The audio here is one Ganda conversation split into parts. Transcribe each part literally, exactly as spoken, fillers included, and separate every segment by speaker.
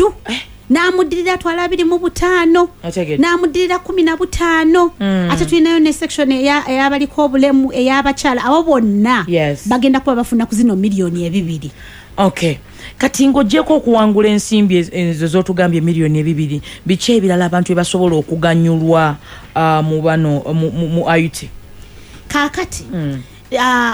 Speaker 1: ddu eh. Namudirira twala abiri mu butaano namudirira kumi na butaano mm. Ate tulinayo ne section eya eyabaliko obulemu eyabakyala abo bonna
Speaker 2: yes.
Speaker 1: Bagenda kuba bafuna ku zino milioni ebibiri.
Speaker 2: Okay. Kati ngojeko okuwangula ensimbi ezo zotugambye milioni ebibiri biche ebirala abantu ebasobola okuganyulwa uh, mu bano mu, mu, mu I U T
Speaker 1: kakati mm. Uh,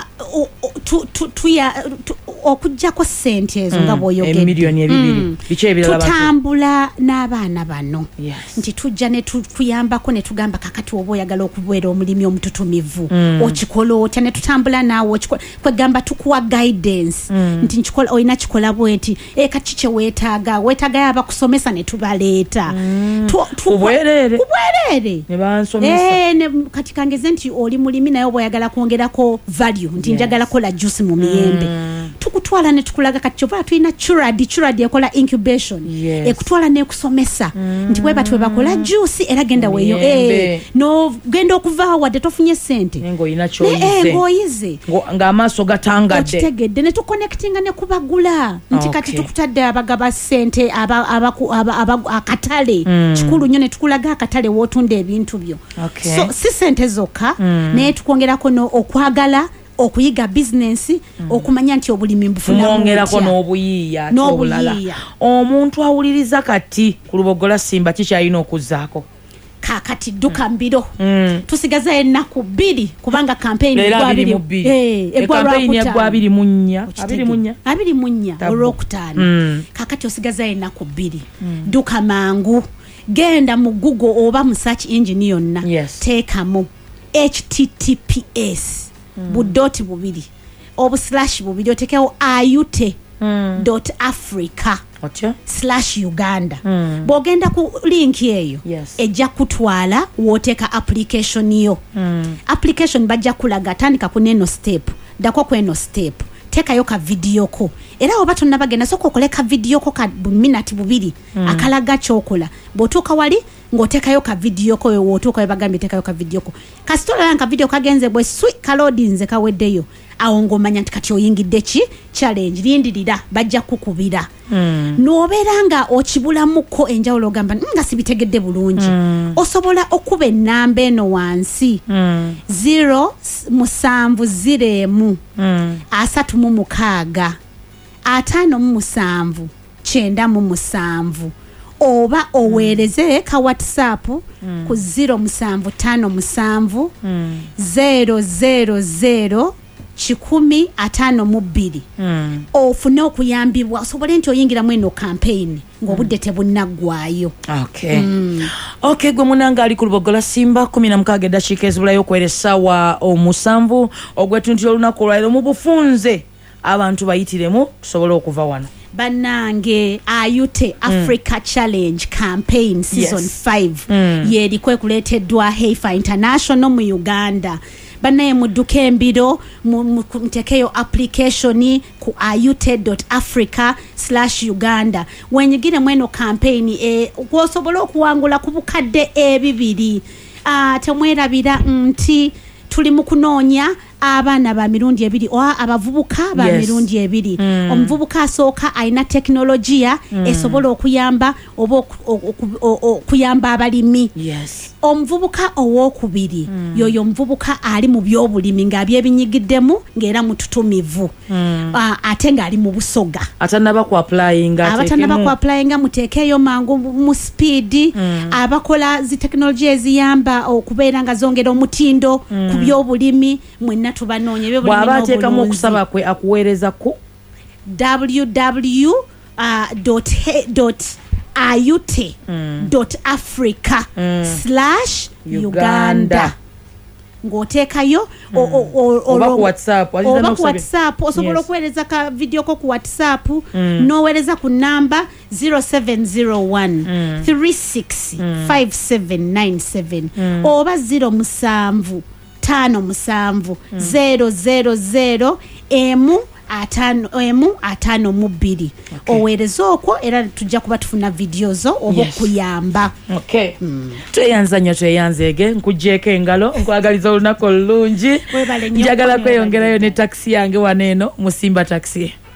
Speaker 1: tu tu tu ya okujjako sente ezo nga boyogedde
Speaker 2: milioni ebibiri biche ebirala
Speaker 1: tutambula n'abaana bano
Speaker 2: yes.
Speaker 1: Nti tujja ne tuyambako ne tugamba kakati obo oyagala okubeera omulimi omututumivu mm. Okikola otya ne tutambula naawe okikola kwegamba tukuwa guidance mm. Nti nkikola oyina kikola bweti e kati kye weetaaga weetaaga yaba kusomesa ne tubaleeta
Speaker 2: mm. Ubwerere
Speaker 1: ubwerere
Speaker 2: ne bansomesa
Speaker 1: eh ne kati kangeze nti oli mulimi nayo boyagala kwongerako value nti njagala yes. Kola juice mu miyembe mm. Tukutwala ne tukulaga kati choba tuina churadi churadi ekola incubation
Speaker 2: yes.
Speaker 1: Ekutwala ne kusomesa mm. Nti bwe batwe bakola juice era genda weyo eh no genda okuva wadde tofunye sente
Speaker 2: ngo ina choize
Speaker 1: eh ngo yize
Speaker 2: ngo ngamaso gatangadde
Speaker 1: okitegedde ne tu connectinga ne kubagula nti kati okay. Tukutadde abagaba sente aba abaku aba, aba akatale mm. Kikulu nnyo ne tukulaga akatale wotunda ebintu byo
Speaker 2: okay.
Speaker 1: So si sente zokka mm. Ne tukongerako no okwagala okuyiga business mm. Okumanya nti obulimi mbufuna
Speaker 2: mwongerako n'obuyiiya n'obulala omuntu awuliriza kati ku Lubogola Simba kikyalina okuzaako
Speaker 1: kakati duka mbiro mm. Tusigaza ennaku bbiri kubanga campaign
Speaker 2: egwa bbiri eh egwa campaign egwa abiri munnya abiri munnya
Speaker 1: abiri munnya olwokutaano mm. Kakati osigaza ennaku bbiri mm. Duka mangu genda mu Google oba mu search engine yonna
Speaker 2: yes.
Speaker 1: Teekamu H T T P S mm. Budoti bubiri obu slash bubiri otekewo ayute mm. dot africa
Speaker 2: Ocha
Speaker 1: slash Uganda
Speaker 2: mm.
Speaker 1: Bogenda ku link eyo
Speaker 2: yes.
Speaker 1: Ejja kutwala woteka application yo
Speaker 2: mm.
Speaker 1: Application bajja kulaga tandika ku neno step dako kweno step teka yo ka video ko era obato nabagenda soko koleka video ko ka minute bubiri mm. Akalaga chokola botuka wali ngoteka yo ka video ko wotuka bagambe teka yo ka video ko kasitola yanka video kagenze bwe sweet kalodinze kaweddeyo awo ngomanya nti kati oyingidde ki challenge lindirira bajja kukubira mm. Noberanga okibulamuko enjawulo gamba nga sibitegedde bulungi mm. Osobola okuba ennamba eno wansi
Speaker 2: mm.
Speaker 1: zero musanvu ziremu
Speaker 2: mm.
Speaker 1: asatu mu mukaaga ataano mu musanvu kyenda mu musanvu oba oweereze ka WhatsApp mm. ku zero musanvu tano musanvu
Speaker 2: mm.
Speaker 1: zero zero zero kikumi atano mu bbiri
Speaker 2: mm.
Speaker 1: Ofune okuyambibwa osobole nti oyingira mweno campaign ng'obudde tebunaggwayo
Speaker 2: okay
Speaker 1: mm.
Speaker 2: Okay gwe munanga ali ku Lubogola Simba kumi na mukaaga eddakiika ezibulayo okweresa wa omusanvu ogwetuntira olunaku olwaleero mu bufunze abantu bayitiremu tusobole okuva wano
Speaker 1: banange ayute Africa mm. Challenge campaign season
Speaker 2: yes.
Speaker 1: five
Speaker 2: mm.
Speaker 1: Yeri kwe kuleteddwa Heifer International mu Uganda banaye mudduka embiro mtekeyo application ku ayute dot africa slash Uganda wenyigire mweno campaign e gwosobola okuwangula ku bukadde ebibiri ah temwerabira nti tuli mu kunoonya abaana ba mirundi ebiri o abavubuka ba yes. mirundi ebiri mm. Omuvubuka asooka aina teknolojia mm. esobola okuyamba obo okuyamba abalimi
Speaker 2: yes.
Speaker 1: Omuvubuka owokubiri mm. yoyo omuvubuka ali mu byobulimi nga byebinyigiddemu ngera mututumivu mm. uh, ate nga ali mu busoga
Speaker 2: atanaba ku applying
Speaker 1: abatanaba ku applying mutekeyo mangu mu speed mm. Abakola zi teknolojia eziyamba okubeera nga zongera omutindo mm. ku byobulimi mwenna tubanonye byo bulimi
Speaker 2: bwaba ateekamu okusaba kwe akuweereza ku
Speaker 1: www dot dot ayute mm. dot africa mm. slash Uganda ngotekayo
Speaker 2: mm. oba ku WhatsApp
Speaker 1: oba ku WhatsApp osobola okuweereza ka video ko ku WhatsApp mm. Noweereza ku namba zero seven zero one mm. three six five seven nine seven mm. oba zero musanvu tano musanvu mm. zero zero zero emu atano emu atano mu bbiri okay. Oweereza okwo era tujja kuba tufuna videozo oba yes. Kuyamba
Speaker 2: okay mm. Tweyanza nnyo tweyanzeege nkujjeeko engalo nkwagaliza olunaku olulungi njagala kweyongerayo ne taxi yange waneeno mu Simba taxi.